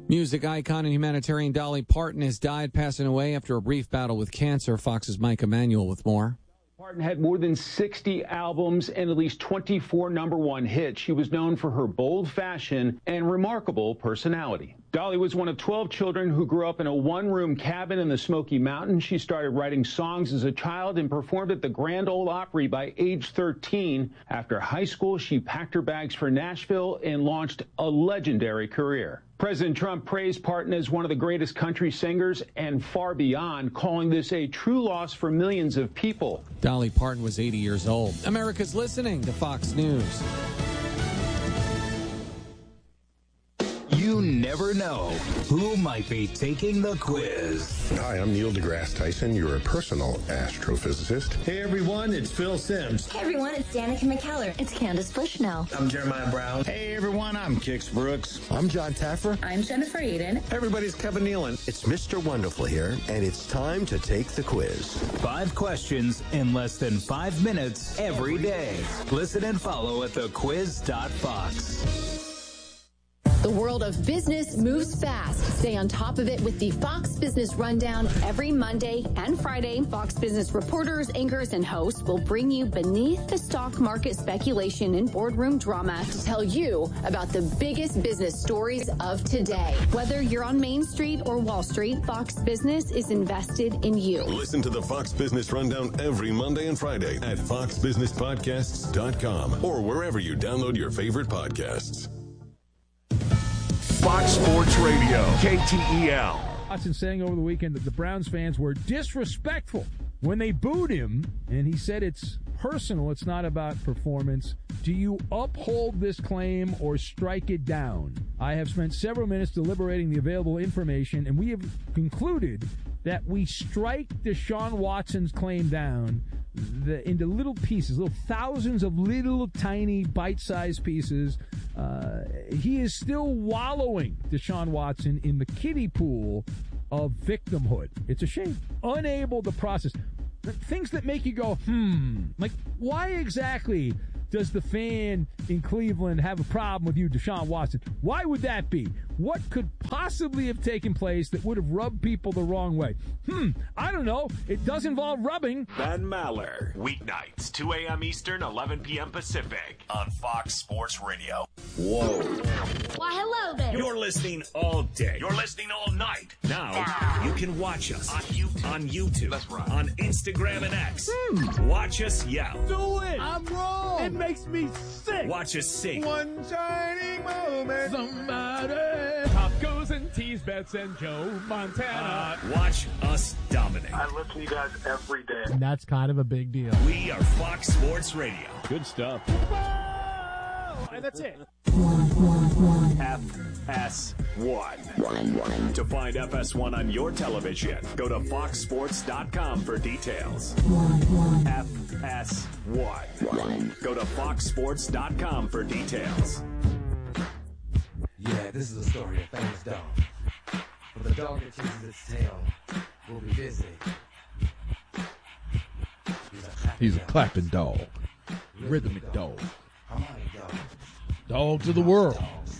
Music icon and humanitarian Dolly Parton has died, passing away after a brief battle with cancer. Fox's Mike Emanuel with more. Parton had more than 60 albums and at least 24 #1 hits. She was known for her bold fashion and remarkable personality. Dolly was one of 12 children who grew up in a one-room cabin in the Smoky Mountains. She started writing songs as a child and performed at the Grand Ole Opry by age 13. After high school, she packed her bags for Nashville and launched a legendary career. President Trump praised Parton as one of the greatest country singers and far beyond, calling this a true loss for millions of people. Dolly Parton was 80 years old. America's listening to Fox News. You never know who might be taking the quiz. Hi, I'm Neil deGrasse Tyson, your personal astrophysicist. Hey everyone, it's Phil Simms. Hey everyone, it's Danica McKellar. It's Candace Bushnell. I'm Jeremiah Brown. Hey everyone, I'm Kix Brooks. I'm John Taffer. I'm Jennifer Aiden. Everybody's Kevin Nealon. It's Mr. Wonderful here, and it's time to take the quiz. 5 questions in less than 5 minutes every day. Listen and follow at thequiz.fox. The world of business moves fast. Stay on top of it with the Fox Business Rundown every Monday and Friday. Fox Business reporters, anchors, and hosts will bring you beneath the stock market speculation and boardroom drama to tell you about the biggest business stories of today. Whether you're on Main Street or Wall Street, Fox Business is invested in you. Listen to the Fox Business Rundown every Monday and Friday at foxbusinesspodcasts.com or wherever you download your favorite podcasts. Fox Sports Radio, KTEL. Watson saying over the weekend that the Browns fans were disrespectful when they booed him, and he said it's personal, it's not about performance. Do you uphold this claim or strike it down? I have spent several minutes deliberating the available information, and we have concluded that we strike Deshaun Watson's claim down into little pieces, little thousands of little tiny bite-sized pieces. He is still wallowing, Deshaun Watson, in the kiddie pool of victimhood. It's a shame. Unable to process things that make you go, like, why exactly does the fan in Cleveland have a problem with you, Deshaun Watson? Why would that be? What could possibly have taken place that would have rubbed people the wrong way? I don't know. It does involve rubbing. Ben Maller, weeknights, 2 a.m. Eastern, 11 p.m. Pacific, on Fox Sports Radio. Whoa. Why, hello there. You're listening all day. You're listening all night. Now, you can watch us on YouTube, that's right, on Instagram and X. Watch us yell. Do it. I'm wrong. It makes me sick. Watch us sing. One shining moment. Somebody. Tacos and teas, bets and Joe Montana. Watch us dominate. I listen to you guys every day. And that's kind of a big deal. We are Fox Sports Radio. Good stuff. And that's it. FS1. To find FS1 on your television, go to foxsports.com for details. FS1. Go to foxsports.com for details. Yeah, this is a story of famous dog. But the dog that chases its tail will be busy. He's a clapping dog. Rhythmic dog. Dogs of the world.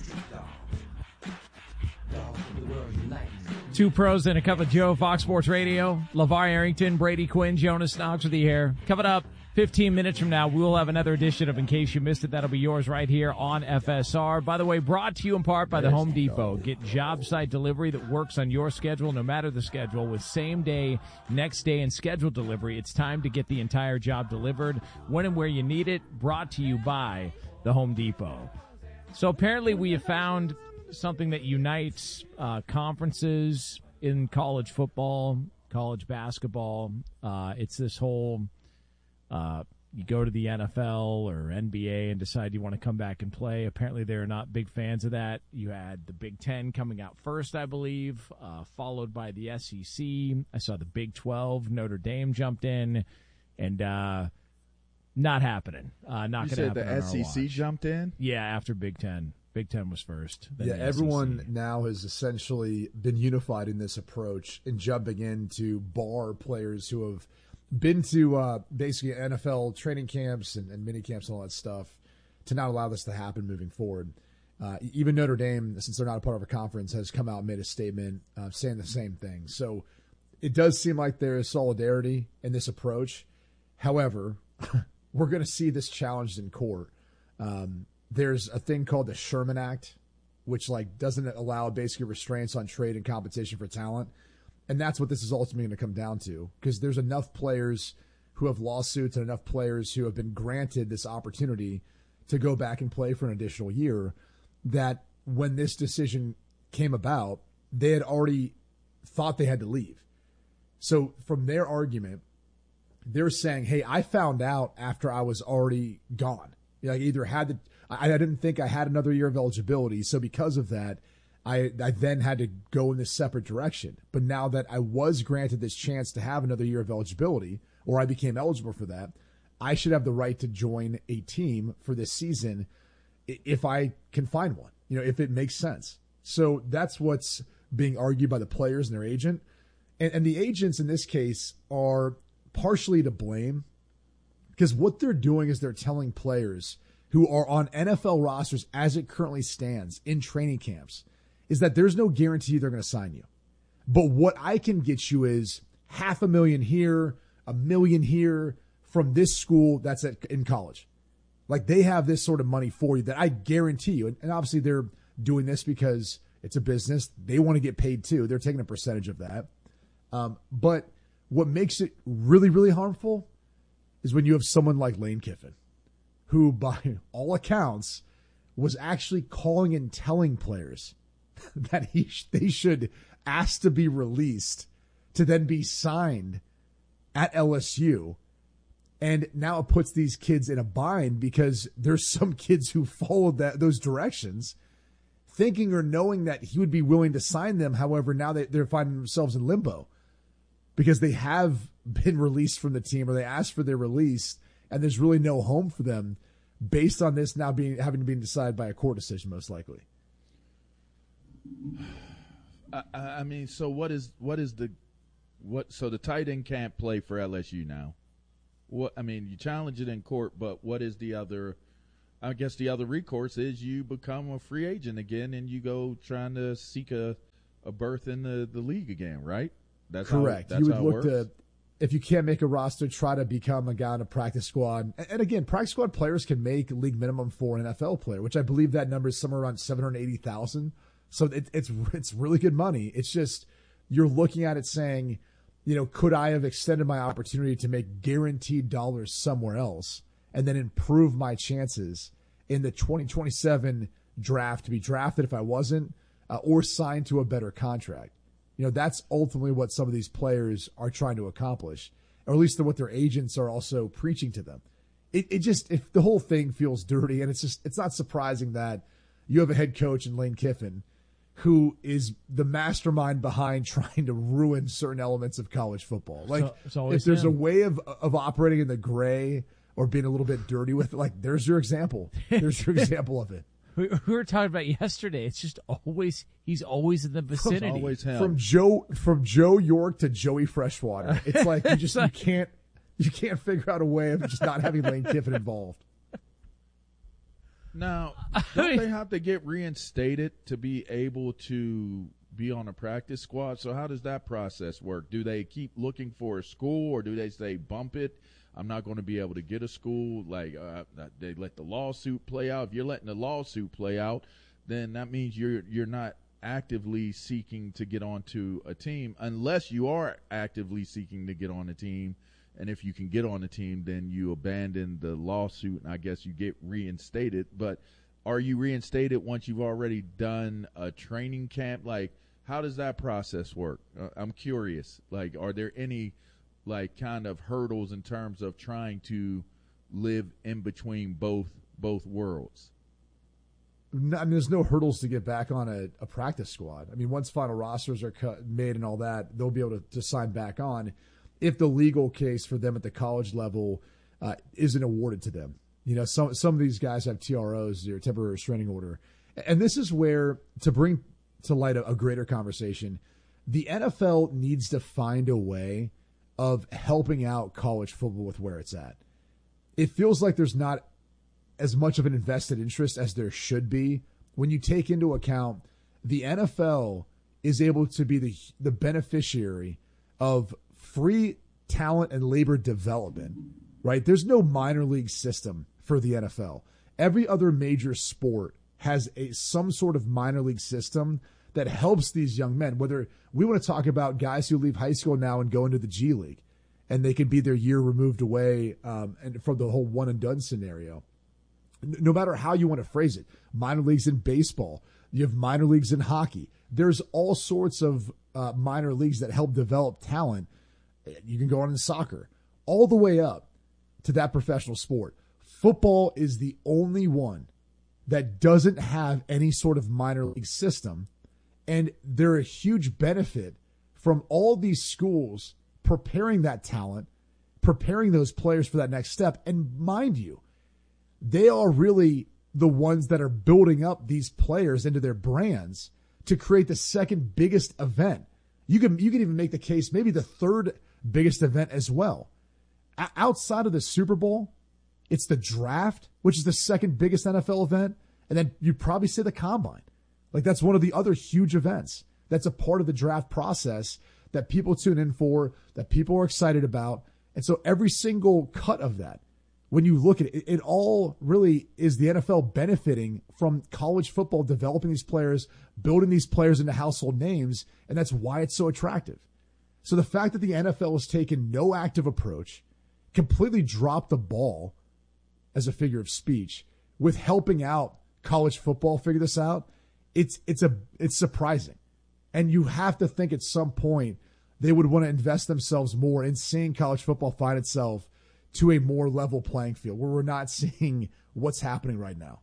Two pros and a cup of Joe, Fox Sports Radio. LeVar Arrington, Brady Quinn, Jonas Knox with you here. Coming up 15 minutes from now, we will have another edition of In Case You Missed It. That'll be yours right here on FSR. By the way, brought to you in part by the Home Depot. Get job site delivery that works on your schedule, no matter the schedule, with same day, next day, and scheduled delivery. It's time to get the entire job delivered when and where you need it. Brought to you by the Home Depot. So apparently we have found something that unites conferences in college football, college basketball. It's this whole you go to the NFL or NBA and decide you want to come back and play. Apparently they're not big fans of that. You had the Big Ten coming out first, I believe, followed by the SEC. I saw the Big 12. Notre Dame jumped in, and not happening. Not going to happen. You said the SEC jumped in? Yeah, after Big Ten. Big Ten was first. Yeah, everyone now has essentially been unified in this approach and jumping in to bar players who have been to basically NFL training camps and mini camps and all that stuff to not allow this to happen moving forward. Even Notre Dame, since they're not a part of a conference, has come out and made a statement saying the same thing. So it does seem like there is solidarity in this approach. However, we're going to see this challenged in court. There's a thing called the Sherman Act, which doesn't allow basically restraints on trade and competition for talent. And that's what this is ultimately going to come down to, because there's enough players who have lawsuits and enough players who have been granted this opportunity to go back and play for an additional year that when this decision came about, they had already thought they had to leave. So from their argument, they're saying, hey, I found out after I was already gone. I didn't think I had another year of eligibility. So because of that, I then had to go in this separate direction. But now that I was granted this chance to have another year of eligibility, or I became eligible for that, I should have the right to join a team for this season if I can find one, if it makes sense. So that's what's being argued by the players and their agent. And the agents in this case are partially to blame, because what they're doing is they're telling players who are on NFL rosters as it currently stands in training camps is that there's no guarantee they're going to sign you. But what I can get you is $500,000 here, $1 million here from this school that's in college. They have this sort of money for you that I guarantee you. And obviously they're doing this because it's a business. They want to get paid too. They're taking a percentage of that. But what makes it really, really harmful is when you have someone like Lane Kiffin, who by all accounts was actually calling and telling players that they should ask to be released to then be signed at LSU. And now it puts these kids in a bind because there's some kids who followed those directions, thinking or knowing that he would be willing to sign them. However, now they're finding themselves in limbo because they have been released from the team, or they asked for their release, and there's really no home for them based on this now having to be decided by a court decision, most likely. I mean, so so the tight end can't play for LSU now. You challenge it in court, but what is the other? I guess the other recourse is you become a free agent again and you go trying to seek a berth in the league again, right? That's correct. You would look to, if you can't make a roster, try to become a guy on a practice squad. And again, practice squad players can make league minimum for an NFL player, which I believe that number is somewhere around $780,000. So it's really good money. It's just you're looking at it saying, could I have extended my opportunity to make guaranteed dollars somewhere else and then improve my chances in the 2027 draft to be drafted if I wasn't, or signed to a better contract? That's ultimately what some of these players are trying to accomplish, or at least what their agents are also preaching to them. If the whole thing feels dirty, and it's not surprising that you have a head coach in Lane Kiffin who is the mastermind behind trying to ruin certain elements of college football. If there's a way of operating in the gray or being a little bit dirty with it, there's your example. There's your example of it. We were talking about yesterday. It's just he's always in the vicinity. Always him. From Joe York to Joey Freshwater. It's you can't figure out a way of just not having Lane Kiffin involved. Now, don't they have to get reinstated to be able to be on a practice squad? So how does that process work? Do they keep looking for a school, or do they say, bump it? I'm not going to be able to get a school. They let the lawsuit play out. If you're letting the lawsuit play out, then that means you're not actively seeking to get onto a team, unless you are actively seeking to get on a team. And if you can get on a team, then you abandon the lawsuit, and I guess you get reinstated. But are you reinstated once you've already done a training camp? How does that process work? I'm curious. Are there any kind of hurdles in terms of trying to live in between both worlds? There's no hurdles to get back on a practice squad. Once final rosters are made and all that, they'll be able to sign back on if the legal case for them at the college level isn't awarded to them. Some of these guys have TROs, or temporary restraining order. And this is where, to bring to light a greater conversation, the NFL needs to find a way of helping out college football with where it's at. It feels like there's not as much of an invested interest as there should be when you take into account the NFL is able to be the beneficiary of free talent and labor development, right? There's no minor league system for the NFL. Every other major sport has some sort of minor league system that helps these young men. Whether we want to talk about guys who leave high school now and go into the G League, and they could be their year removed away and from the whole one and done scenario. No matter how you want to phrase it, minor leagues in baseball, you have minor leagues in hockey. There's all sorts of minor leagues that help develop talent. You can go on in soccer, all the way up to that professional sport. Football is the only one that doesn't have any sort of minor league system, and they're a huge benefit from all these schools preparing that talent, preparing those players for that next step. And mind you, they are really the ones that are building up these players into their brands to create the second biggest event. You can even make the case maybe the third biggest event as well. Outside of the Super Bowl, it's the draft, which is the second biggest NFL event, and then you'd probably say the Combine. Like, that's one of the other huge events that's a part of the draft process that people tune in for, that people are excited about. And so every single cut of that, when you look at it, it all really is the NFL benefiting from college football, developing these players, building these players into household names, and that's why it's so attractive. So the fact that the NFL has taken no active approach, completely dropped the ball, as a figure of speech, with helping out college football figure this out, it's surprising. And you have to think at some point they would want to invest themselves more in seeing college football find itself to a more level playing field where we're not seeing what's happening right now.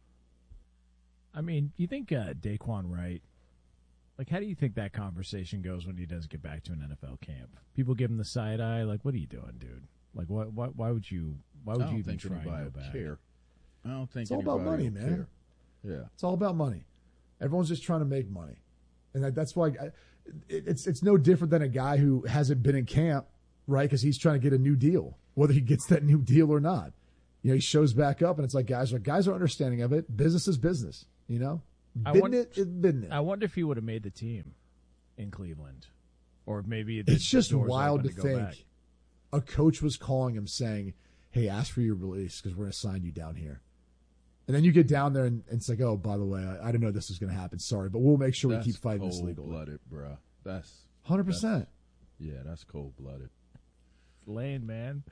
I mean, you think Daquan Wright, like, how do you think that conversation goes when he does get back to an NFL camp? People give him the side eye, like, what are you doing, dude? Like, why would you even try and go back? I don't think it's all about money, man. Care. Yeah, it's all about money. Everyone's just trying to make money, and that's why it's no different than a guy who hasn't been in camp, right? Because he's trying to get a new deal, whether he gets that new deal or not. You know, he shows back up, and it's like guys are understanding of it. Business is business, you know. Business is business. I wonder if he would have made the team in Cleveland, or maybe it's just wild to think. A coach was calling him saying, hey, ask for your release because we're going to sign you down here. And then you get down there and it's like, oh, by the way, I didn't know this was going to happen. Sorry, but we'll make sure we keep fighting this legally. That's cold-blooded, bro. That's 100%. Yeah, that's cold-blooded. Lane, man.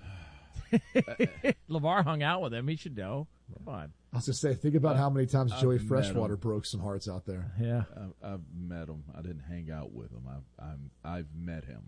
LeVar hung out with him. He should know. Come on. I was going to say, think about how many times Joey Freshwater broke some hearts out there. Yeah. I've met him. I didn't hang out with him. I've met him.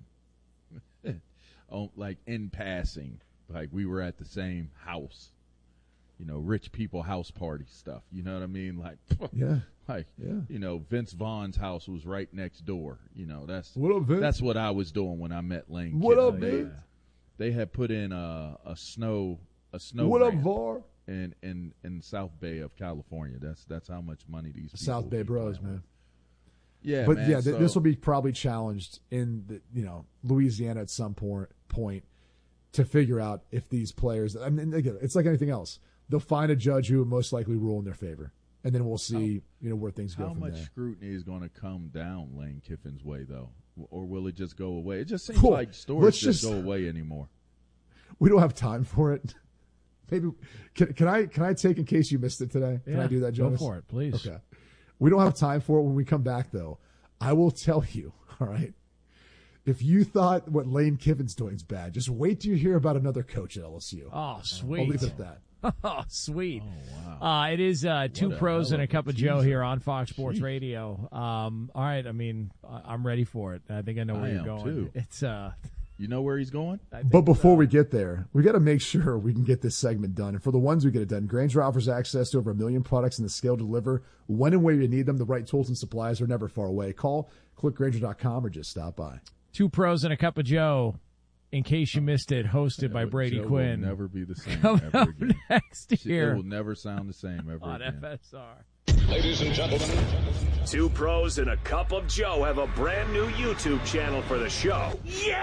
Like in passing, like we were at the same house, you know, rich people house party stuff. You know what I mean? Like, you know, Vince Vaughn's house was right next door. You know, that's what I was doing when I met Lane. What up, Vince? They had put in a snow what up, Var? in South Bay of California. That's how much money these people South Bay bros, man. Yeah, but man, this will be probably challenged in Louisiana at some point to figure out if these players. I mean, again, it's like anything else. They'll find a judge who will most likely rule in their favor, and then we'll see where things go from there. How much scrutiny is going to come down Lane Kiffin's way, though, or will it just go away? It just seems like stories just go away anymore. We don't have time for it. Maybe can I take in case you missed it today? Can I do that, Jonas? Go for it, please. Okay. We don't have time for it. When we come back, though, I will tell you, all right, if you thought what Lane Kiffin's doing is bad, just wait till you hear about another coach at LSU. Oh, sweet. I'll leave it at that. Oh, sweet. Oh, wow. It is two pros and a cup of Joe here on Fox Sports Radio. All right, I mean, I'm ready for it. I think I know where you're going. Too. It's You know where he's going? But before we get there, we got to make sure we can get this segment done. And for the ones who get it done, Grainger offers access to over 1 million products and the scale to deliver when and where you need them. The right tools and supplies are never far away. Call, click Grainger.com, or just stop by. Two pros and a cup of Joe, in case you missed it, hosted by Brady Joe Quinn. Will never be the same Coming ever again. Next year. It will never sound the same ever on again. FSR. Ladies and gentlemen, Two Pros and a Cup of Joe have a brand new YouTube channel for the show. Yes!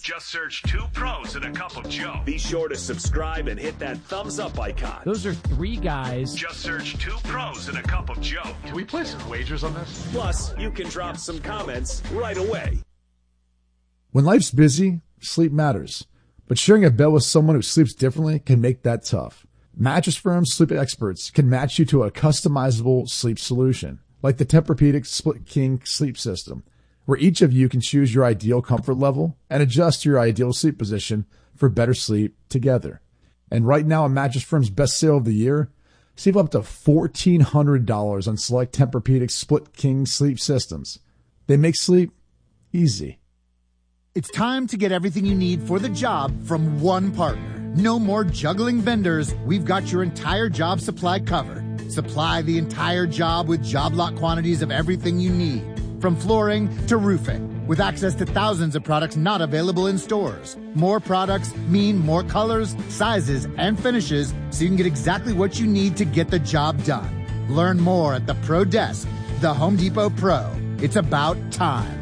Just search Two Pros and a Cup of Joe. Be sure to subscribe and hit that thumbs up icon. Those are three guys. Just search Two Pros and a Cup of Joe. Can we place some wagers on this? Plus, you can drop some comments right away. When life's busy, sleep matters. But sharing a bed with someone who sleeps differently can make that tough. Mattress Firm's sleep experts can match you to a customizable sleep solution, like the Tempur-Pedic Split King sleep system, where each of you can choose your ideal comfort level and adjust your ideal sleep position for better sleep together. And right now, on Mattress Firm's best sale of the year, save up to $1,400 on select Tempur-Pedic Split King sleep systems. They make sleep easy. It's time to get everything you need for the job from one partner. No more juggling vendors. We've got your entire job supply covered. Supply the entire job with job lot quantities of everything you need, from flooring to roofing, with access to thousands of products not available in stores. More products mean more colors, sizes, and finishes, so you can get exactly what you need to get the job done. Learn more at the Pro Desk, the Home Depot Pro. It's about time.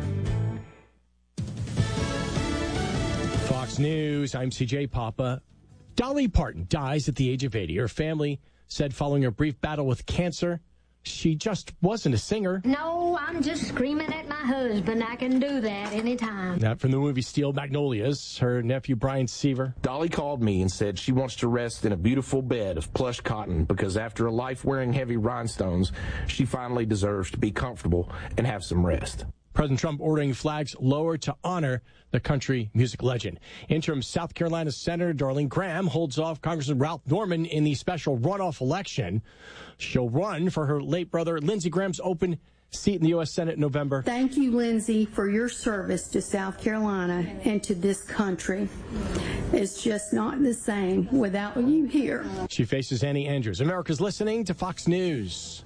Fox News, I'm CJ Papa. Dolly Parton dies at the age of 80. Her family said following a brief battle with cancer, she just wasn't a singer. No, I'm just screaming at my husband. I can do that anytime. That from the movie Steel Magnolias, her nephew Brian Seaver. Dolly called me and said she wants to rest in a beautiful bed of plush cotton because after a life wearing heavy rhinestones, she finally deserves to be comfortable and have some rest. President Trump ordering flags lowered to honor the country music legend. Interim South Carolina Senator Darlene Graham holds off Congressman Ralph Norman in the special runoff election. She'll run for her late brother Lindsey Graham's open seat in the U.S. Senate in November. Thank you, Lindsey, for your service to South Carolina and to this country. It's just not the same without you here. She faces Annie Andrews. America's listening to Fox News.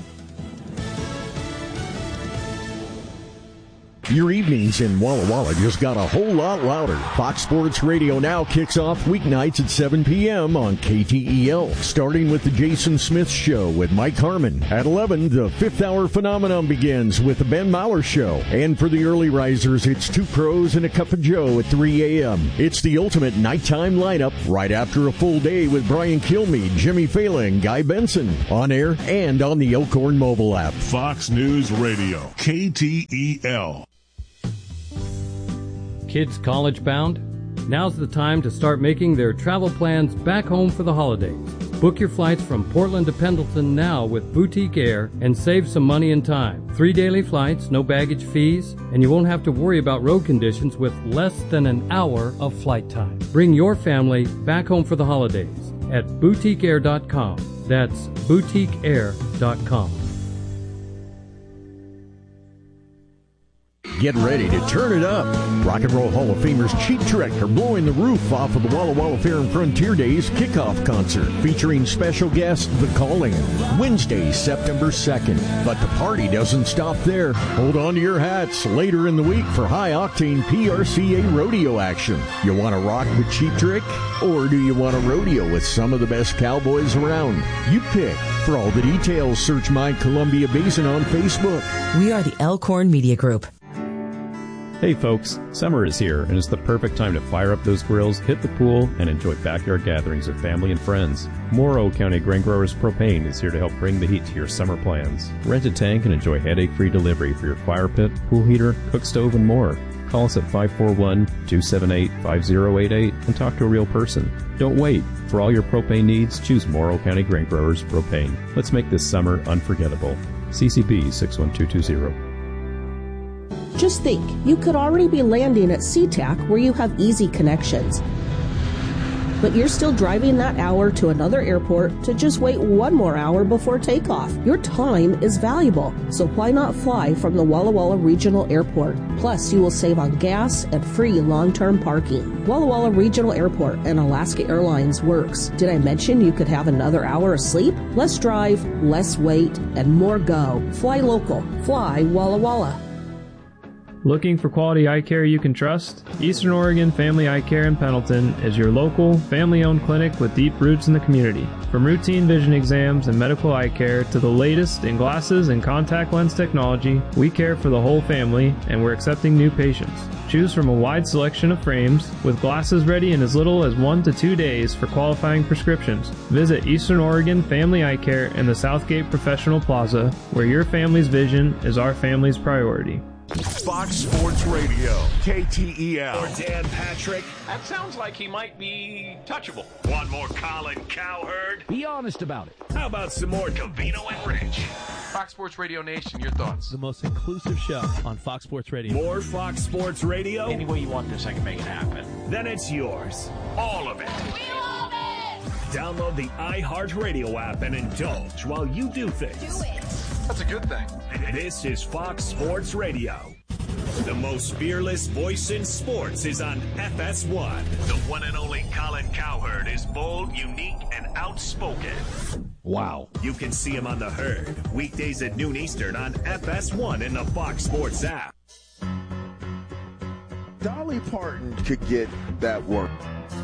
Your evenings in Walla Walla just got a whole lot louder. Fox Sports Radio now kicks off weeknights at 7 p.m. on KTEL, starting with the Jason Smith Show with Mike Harmon. At 11, the Fifth Hour Phenomenon begins with the Ben Maurer Show. And for the early risers, it's Two Pros and a Cup of Joe at 3 a.m. It's the ultimate nighttime lineup right after a full day with Brian Kilmeade, Jimmy Fallon, and Guy Benson. On air and on the Elkhorn mobile app. Fox News Radio, KTEL. Kids college bound? Now's the time to start making their travel plans back home for the holidays. Book your flights from Portland to Pendleton now with Boutique Air and save some money and time. 3 daily flights, no baggage fees, and you won't have to worry about road conditions with less than an hour of flight time. Bring your family back home for the holidays at boutiqueair.com. That's boutiqueair.com. Get ready to turn it up. Rock and Roll Hall of Famers Cheap Trick are blowing the roof off of the Walla Walla Fair and Frontier Days kickoff concert featuring special guest The Calling, Wednesday, September 2nd. But the party doesn't stop there. Hold on to your hats later in the week for high-octane PRCA rodeo action. You want to rock with Cheap Trick? Or do you want to rodeo with some of the best cowboys around? You pick. For all the details, search My Columbia Basin on Facebook. We are the Elkhorn Media Group. Hey folks, summer is here and it's the perfect time to fire up those grills, hit the pool, and enjoy backyard gatherings with family and friends. Morrow County Grain Growers Propane is here to help bring the heat to your summer plans. Rent a tank and enjoy headache-free delivery for your fire pit, pool heater, cook stove, and more. Call us at 541-278-5088 and talk to a real person. Don't wait. For all your propane needs, choose Morrow County Grain Growers Propane. Let's make this summer unforgettable. CCB 61220. Just think, you could already be landing at SeaTac where you have easy connections. But you're still driving that hour to another airport to just wait one more hour before takeoff. Your time is valuable, so why not fly from the Walla Walla Regional Airport? Plus, you will save on gas and free long-term parking. Walla Walla Regional Airport and Alaska Airlines works. Did I mention you could have another hour of sleep? Less drive, less wait, and more go. Fly local. Fly Walla Walla. Looking for quality eye care you can trust? Eastern Oregon Family Eye Care in Pendleton is your local, family-owned clinic with deep roots in the community. From routine vision exams and medical eye care to the latest in glasses and contact lens technology, we care for the whole family, and we're accepting new patients. Choose from a wide selection of frames, with glasses ready in as little as 1 to 2 days for qualifying prescriptions. Visit Eastern Oregon Family Eye Care in the Southgate Professional Plaza, where your family's vision is our family's priority. Fox Sports Radio, KTEL. Or Dan Patrick. That sounds like he might be touchable. Want more Colin Cowherd? Be honest about it. How about some more Covino and Rich? Fox Sports Radio Nation, your thoughts? The most inclusive show on Fox Sports Radio. More Fox Sports Radio? Any way you want this, I can make it happen. Then it's yours. All of it. We love it! Download the iHeartRadio app and indulge while you do things. Do it. That's a good thing. This is Fox Sports Radio. The most fearless voice in sports is on FS1. The one and only Colin Cowherd is bold, unique, and outspoken. Wow. You can see him on The Herd, weekdays at noon Eastern on FS1 in the Fox Sports app. Dolly Parton could get that work.